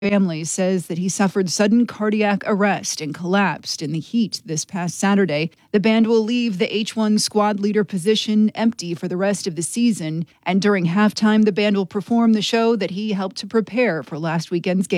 family says that he suffered sudden cardiac arrest and collapsed in the heat this past Saturday. The band will leave the H1 squad leader position empty for the rest of the season, and during halftime, the band will perform the show that he helped to prepare for last weekend's game.